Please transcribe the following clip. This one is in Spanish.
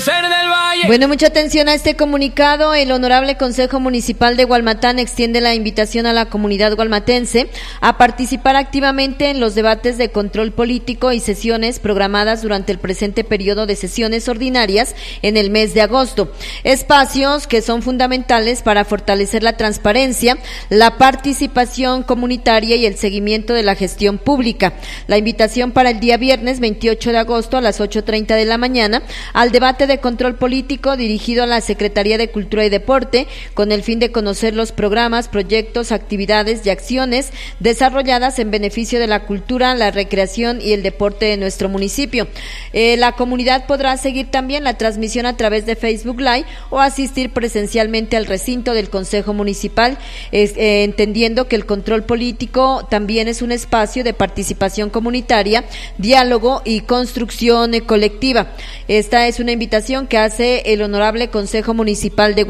Bueno, mucha atención a este comunicado. El Honorable Consejo Municipal de Gualmatán extiende la invitación a la comunidad gualmatense a participar activamente en los debates de control político y sesiones programadas durante el presente periodo de sesiones ordinarias en el mes de agosto. Espacios que son fundamentales para fortalecer la transparencia, la participación comunitaria y el seguimiento de la gestión pública. La invitación para el día viernes 28 de agosto a las 8:30 de la mañana al debate de control político dirigido a la Secretaría de Cultura y Deporte con el fin de conocer los programas, proyectos, actividades y acciones desarrolladas en beneficio de la cultura, la recreación y el deporte de nuestro municipio. La comunidad podrá seguir también la transmisión a través de Facebook Live o asistir presencialmente al recinto del Consejo Municipal, entendiendo que el control político también es un espacio de participación comunitaria, diálogo y construcción colectiva. Esta es una invitación que hace el Honorable Consejo Municipal de